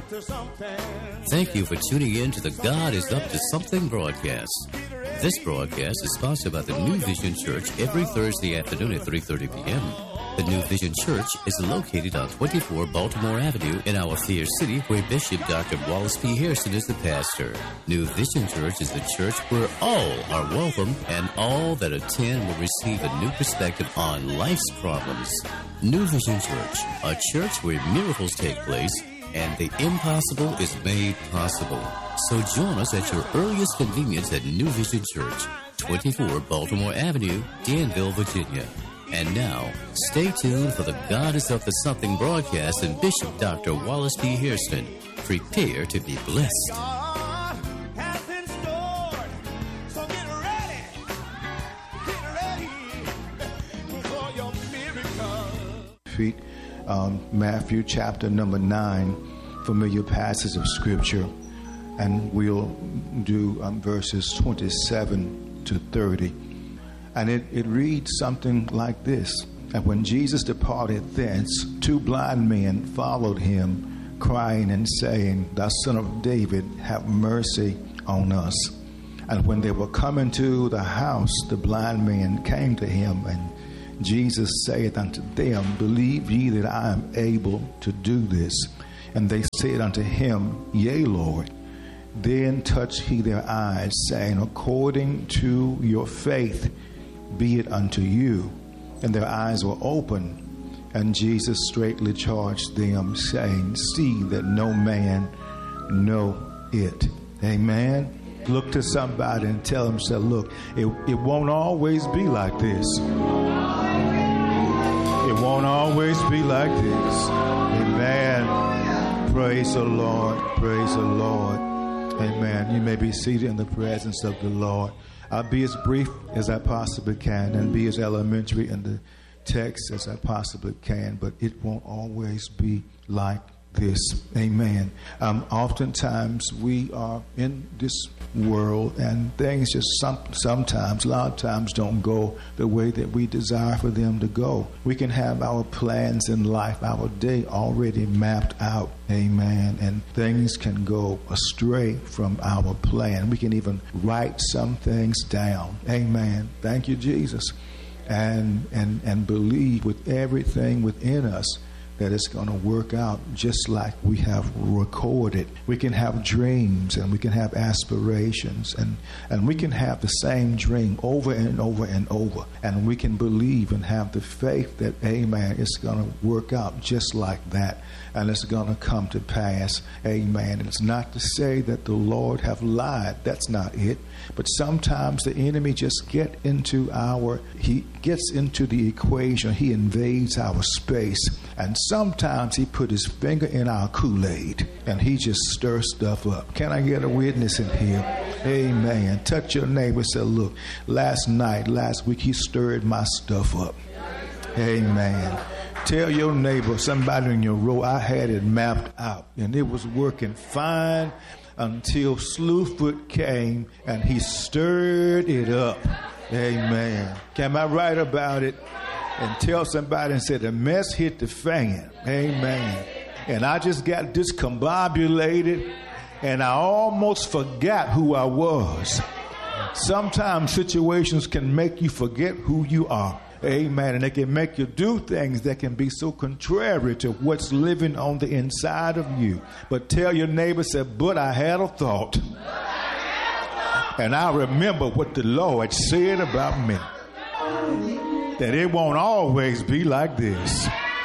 Thank you for tuning in to the God is Up to Something broadcast. This broadcast is sponsored by the New Vision Church every Thursday afternoon at 3:30 p.m. The New Vision Church is located on 24 Baltimore Avenue in our fair city, where Bishop Dr. Wallace P. Hairston is the pastor. New Vision Church is a church where all are welcome and all that attend will receive a new perspective on life's problems. New Vision Church, a church where miracles take place and the impossible is made possible. So join us at your earliest convenience at New Vision Church, 24 Baltimore Avenue, Danville, Virginia. And now, stay tuned for the God is Up to Something broadcast and Bishop Dr. Wallace P. Hairston. Prepare to be blessed. Matthew chapter number 9, familiar passage of scripture, and we'll do verses 27 to 30. And it reads something like this. And when Jesus departed thence, 2 blind men followed him, crying and saying, Thou Son of David, have mercy on us. And when they were coming to the house, the blind men came to him, and Jesus saith unto them, Believe ye that I am able to do this? And they said unto him, Yea, Lord. Then touched he their eyes, saying, According to your faith be it unto you. And their eyes were open. And Jesus straightly charged them, saying, See that no man know it. Amen. Look to somebody and tell them, say, look, it won't always be like this. It won't always be like this. Amen. Praise the Lord. Praise the Lord. Amen. You may be seated in the presence of the Lord. I'll be as brief as I possibly can and be as elementary in the text as I possibly can, but it won't always be like this. Amen. Oftentimes we are in this world and things just sometimes, a lot of times don't go the way that we desire for them to go. We can have our plans in life, our day already mapped out. Amen. And things can go astray from our plan. We can even write some things down. Amen. Thank you, Jesus. And believe with everything within us that it's going to work out just like we have recorded. We can have dreams and we can have aspirations and we can have the same dream over and over and over. And we can believe and have the faith that, amen, it's going to work out just like that. And it's going to come to pass. Amen. And it's not to say that the Lord have lied. That's not it. But sometimes the enemy just gets into the equation. He invades our space. And sometimes he put his finger in our Kool-Aid and he just stirs stuff up. Can I get a witness in here? Amen. Touch your neighbor and say, look, last week he stirred my stuff up. Amen. Tell your neighbor, somebody in your row, I had it mapped out and it was working fine until Slewfoot came and he stirred it up. Amen. Am I right about it? And tell somebody and say, the mess hit the fan. Amen. And I just got discombobulated and I almost forgot who I was. Sometimes situations can make you forget who you are. Amen. And they can make you do things that can be so contrary to what's living on the inside of you. But tell your neighbor, say, but I had a thought. And I remember what the Lord said about me. That it won't always be like this.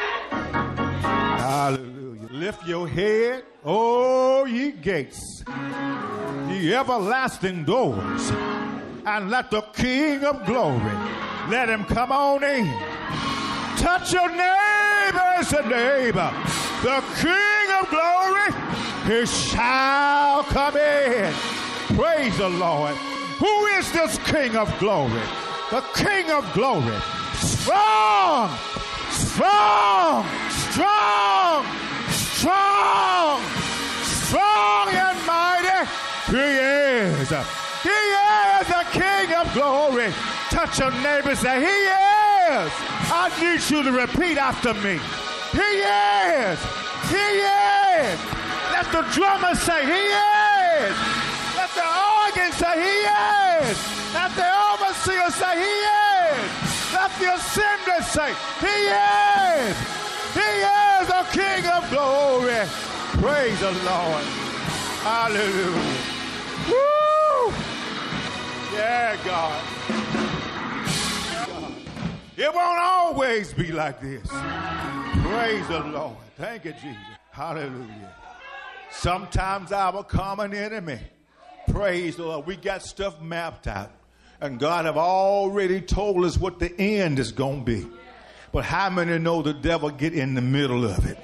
Hallelujah. Lift your head, oh ye gates, ye everlasting doors, and let the King of glory, let him come on in. Touch your neighbor, say neighbor, the King of glory, he shall come in. Praise the Lord. Who is this King of glory? The King of glory. Strong, strong, strong, strong, strong and mighty. He is the King of glory. Touch your neighbor and say, he is. I need you to repeat after me. He is. He is. Let Let the drummer say, He is. Let the organ say, He is. Let the overseer say, He is. Let the assembly say, He is. He is the King of glory. Praise the Lord. Hallelujah. Woo! Yeah, God. It won't always be like this. Praise the Lord. Thank you, Jesus. Hallelujah. Sometimes our common enemy, praise the Lord, we got stuff mapped out. And God have already told us what the end is going to be. But how many know the devil get in the middle of it?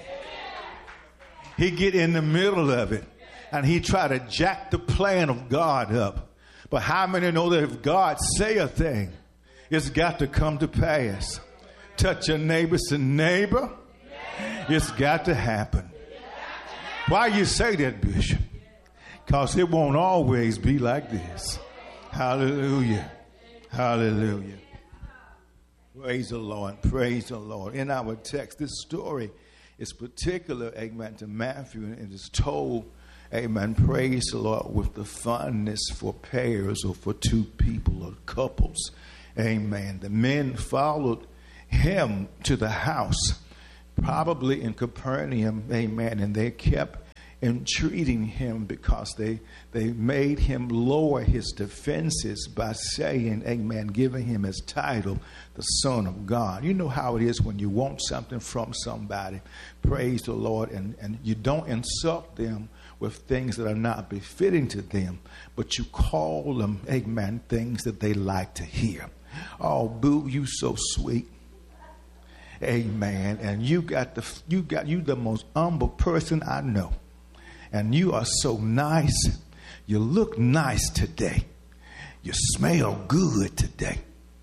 He get in the middle of it. And he try to jack the plan of God up. But how many know that if God say a thing, it's got to come to pass? Touch your neighbor, say, neighbor, it's got to happen. Why you say that, Bishop? Because it won't always be like this. Hallelujah. Hallelujah. Praise the Lord. Praise the Lord. In our text, this story is particular, amen, to Matthew, and it is told, amen, praise the Lord, with the fondness for pairs or for two people or couples. Amen. The men followed him to the house, probably in Capernaum, amen, and they kept entreating him because they made him lower his defenses by saying, amen, giving him his title, the Son of God. You know how it is when you want something from somebody, praise the Lord, and you don't insult them with things that are not befitting to them, but you call them, amen, things that they like to hear. Oh, boo, you so sweet. Amen. And you the most humble person I know. And you are so nice. You look nice today. You smell good today.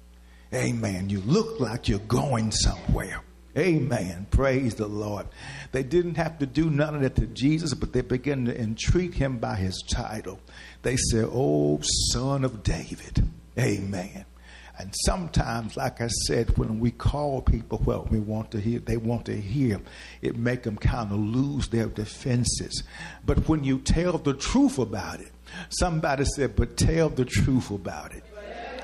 Amen. You look like you're going somewhere. Amen. Praise the Lord. They didn't have to do none of that to Jesus, but they began to entreat him by his title. They said, "Oh, Son of David." Amen. And sometimes, like I said, when we call people what we want to hear, they want to hear, it make them kind of lose their defenses. But when you tell the truth about it, somebody said, but tell the truth about it.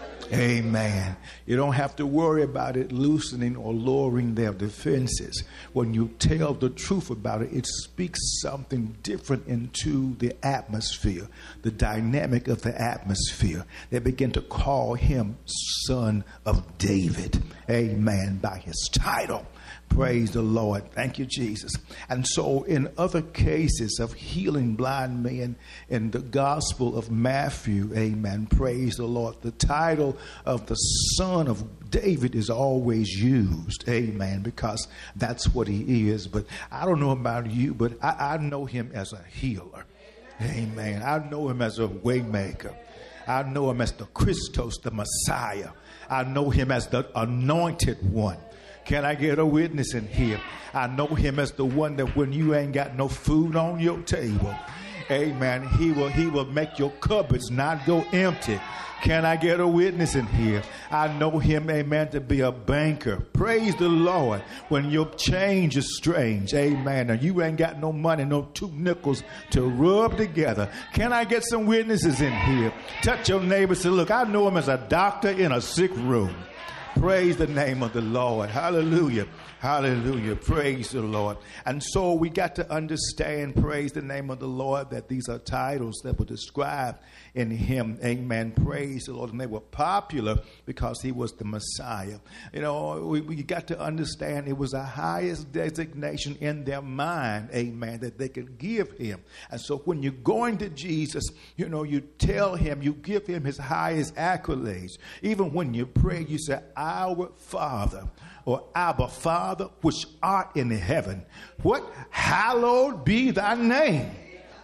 Amen. You don't have to worry about it loosening or lowering their defenses. When you tell the truth about it, it speaks something different into the atmosphere, the dynamic of the atmosphere. They begin to call him Son of David. Amen. By his title. Praise the Lord. Thank you, Jesus. And so in other cases of healing blind men in the Gospel of Matthew, amen, praise the Lord, the title of the Son of David is always used, amen, because that's what he is. But I don't know about you, but I know him as a healer. Amen. I know him as a waymaker. I know him as the Christos, the Messiah. I know him as the anointed one. Can I get a witness in here? I know him as the one that when you ain't got no food on your table, amen, he will make your cupboards not go empty. Can I get a witness in here? I know him, amen, to be a banker. Praise the Lord. When your change is strange, amen, and you ain't got no money, no two nickels to rub together. Can I get some witnesses in here? Touch your neighbor and say, look, I know him as a doctor in a sick room. Praise the name of the Lord. Hallelujah. Hallelujah. Praise the Lord. And so we got to understand, praise the name of the Lord, that these are titles that were described in him. Amen. Praise the Lord. And they were popular because he was the Messiah. You know, we got to understand it was the highest designation in their mind, amen, that they could give him. And so when you're going to Jesus, you know, you tell him, you give him his highest accolades. Even when you pray, you say, Our Father, or Abba, Father, which art in heaven. What? Hallowed be thy name.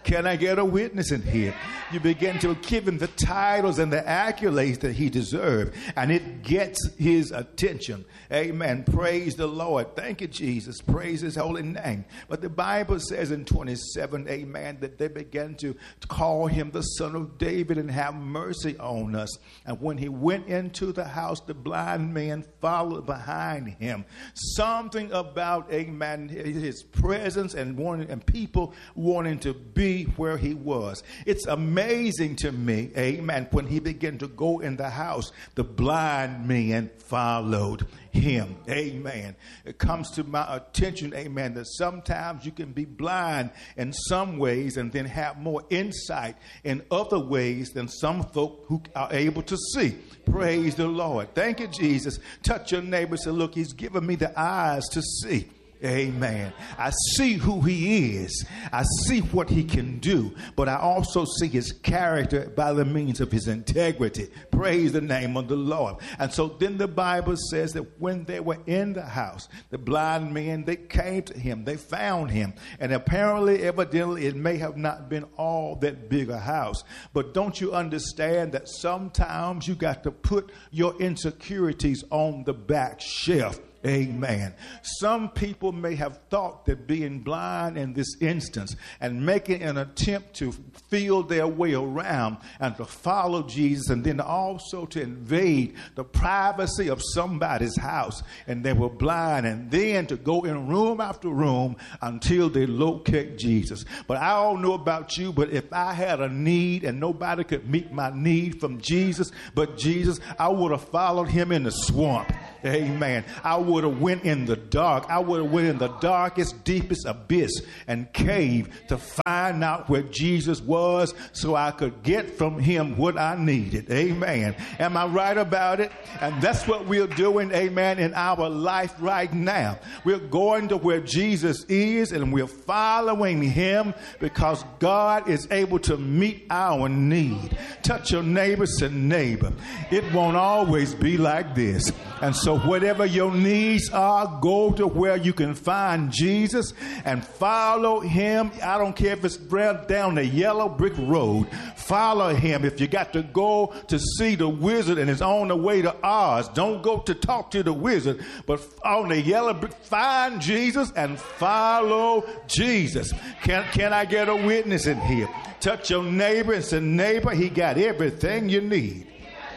Can I get a witness in here? You begin to give him the titles and the accolades that he deserved, and it gets his attention. Amen. Praise the Lord. Thank you, Jesus. Praise his holy name. But the Bible says in 27, amen, that they began to call him the Son of David and have mercy on us. And when he went into the house, the blind man followed behind him. Something about, amen, his presence and people wanting to be where he was. It's amazing to me, amen, when he began to go in the house, the blind man followed him. Amen. It comes to my attention, amen, that sometimes you can be blind in some ways and then have more insight in other ways than some folk who are able to see. Praise the Lord. Thank you, Jesus. Touch your neighbor and say, look, he's given me the eyes to see. Amen. I see who he is. I see what he can do, but I also see his character by the means of his integrity. Praise the name of the Lord. And so then the Bible says that when they were in the house, the blind men, they came to him. They found him. And apparently, evidently, it may have not been all that big a house. But don't you understand that sometimes you got to put your insecurities on the back shelf? Amen. Some people may have thought that being blind in this instance and making an attempt to feel their way around and to follow Jesus and then also to invade the privacy of somebody's house, and they were blind, and then to go in room after room until they locate Jesus. But I don't know about you, but if I had a need and nobody could meet my need from Jesus but Jesus, I would have followed him in the swamp. Amen. I would have went in the dark. I would have went in the darkest, deepest abyss and cave to find out where Jesus was so I could get from him what I needed. Amen. Am I right about it? And that's what we're doing, amen, in our life right now. We're going to where Jesus is and we're following him because God is able to meet our need. Touch your neighbor, say neighbor. It won't always be like this. And so whatever your needs are, go to where you can find Jesus and follow him. I don't care if it's down the yellow brick road. Follow him. If you got to go to see the wizard and it's on the way to Oz, don't go to talk to the wizard, but on the yellow brick, find Jesus and follow Jesus. Can I get a witness in here? Touch your neighbor and say, neighbor, he got everything you need.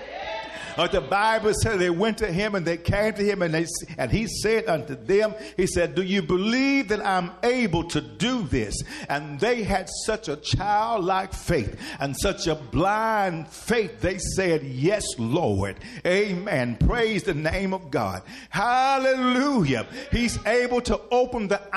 The Bible says they went to him and they came to him and he said unto them, he said, do you believe that I'm able to do this? And they had such a childlike faith and such a blind faith. They said, yes, Lord. Amen. Praise the name of God. Hallelujah. He's able to open the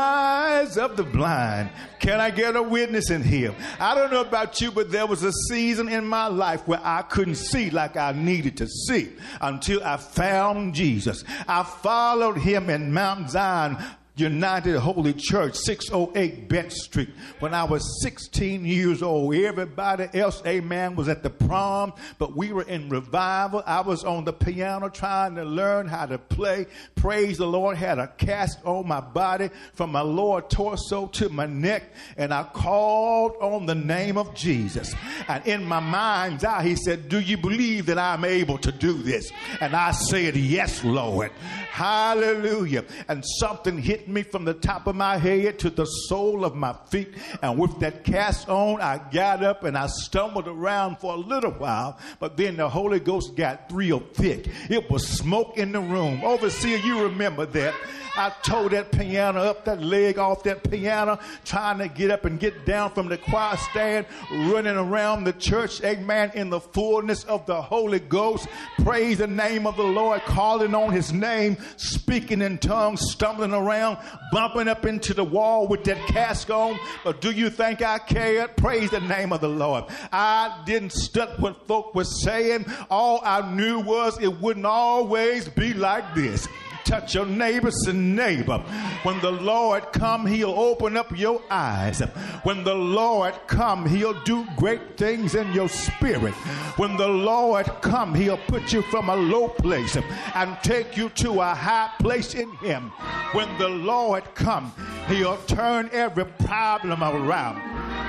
eyes of the blind. Can I get a witness in here? I don't know about you, but there was a season in my life where I couldn't see like I needed to see until I found Jesus. I followed him in Mount Zion United Holy Church, 608 Bet Street. When I was 16 years old, everybody else, amen, was at the prom, but we were in revival. I was on the piano trying to learn how to play. Praise the Lord. Had a cast on my body from my lower torso to my neck, and I called on the name of Jesus. And in my mind's eye, he said, do you believe that I'm able to do this? And I said, yes, Lord. Hallelujah. And something hit me from the top of my head to the sole of my feet. And with that cast on, I got up and I stumbled around for a little while. But then the Holy Ghost got real thick. It was smoke in the room. Overseer, you remember that. I tore that piano up, that leg off that piano, trying to get up and get down from the choir stand, running around the church, amen, in the fullness of the Holy Ghost. Praise the name of the Lord, calling on his name, speaking in tongues, stumbling around, bumping up into the wall with that cask on. But do you think I cared? Praise the name of the Lord. I didn't study what folk were saying. All I knew was it wouldn't always be like this. Touch your neighbor, say neighbor. When the Lord come, he'll open up your eyes. When the Lord come, he'll do great things in your spirit. When the Lord come, he'll put you from a low place and take you to a high place in him. When the Lord come, he'll turn every problem around.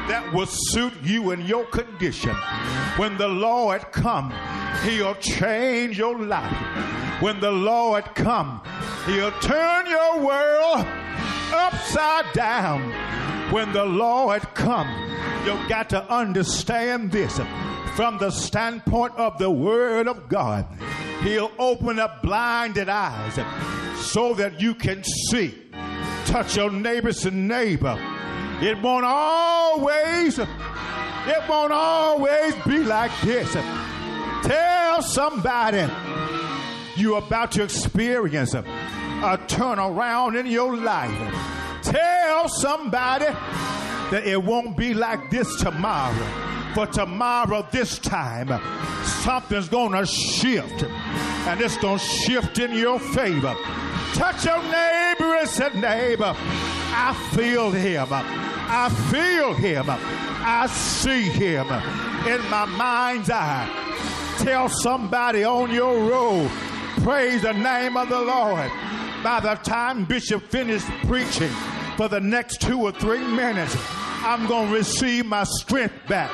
that will suit you and your condition. When the Lord comes, he'll change your life. When the Lord comes, he'll turn your world upside down. When the Lord comes, you've got to understand this from the standpoint of the Word of God. He'll open up blinded eyes so that you can see. Touch your neighbors and neighbor. It won't always be like this. Tell somebody you're about to experience a turnaround in your life. Tell somebody that it won't be like this tomorrow. For tomorrow, this time, something's going to shift. And it's going to shift in your favor. Touch your neighbor and say, neighbor, I feel him. I feel him. I see him in my mind's eye. Tell somebody on your road, praise the name of the Lord. By the time Bishop finished preaching for the next 2 or 3 minutes, I'm going to receive my strength back.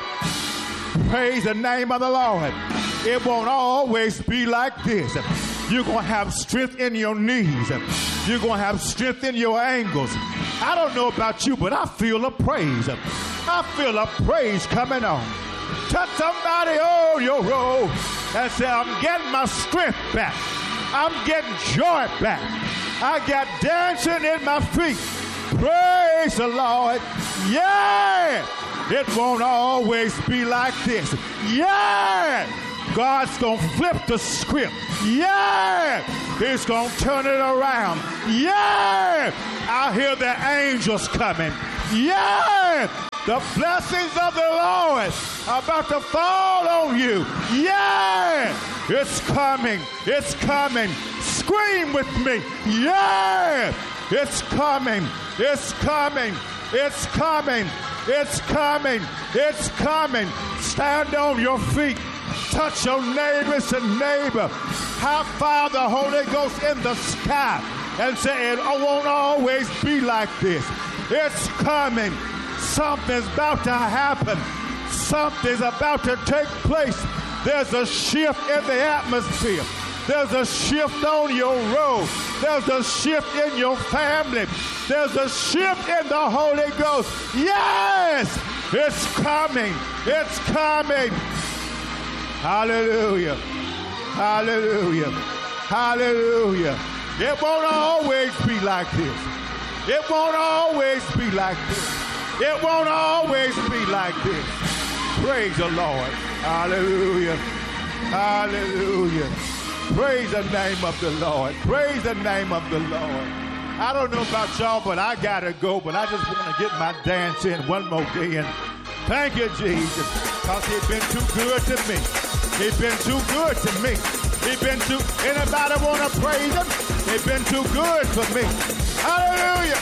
Praise the name of the Lord. It won't always be like this. You're going to have strength in your knees. You're going to have strength in your ankles. I don't know about you, but I feel a praise. I feel a praise coming on. Touch somebody on your road and say, I'm getting my strength back. I'm getting joy back. I got dancing in my feet. Praise the Lord. Yeah. It won't always be like this. Yeah. God's going to flip the script. Yeah. He's going to turn it around. Yeah. I hear the angels coming. Yeah. The blessings of the Lord are about to fall on you. Yeah. It's coming. It's coming. Scream with me. Yeah. It's coming. It's coming. It's coming. It's coming. It's coming. Stand on your feet. Touch your neighbors and neighbor. High five the Holy Ghost in the sky and say, it won't always be like this. It's coming. Something's about to happen. Something's about to take place. There's a shift in the atmosphere. There's a shift on your road. There's a shift in your family. There's a shift in the Holy Ghost. Yes, it's coming. It's coming. Hallelujah. Hallelujah. Hallelujah. It won't always be like this. It won't always be like this. It won't always be like this. Praise the Lord. Hallelujah. Hallelujah. Praise the name of the Lord. Praise the name of the Lord. I don't know about y'all, but I got to go. But I just want to get my dance in one more day. And thank you, Jesus, because he's been too good to me. He's been too good to me. He's been too, anybody want to praise him? He's been too good for me. Hallelujah.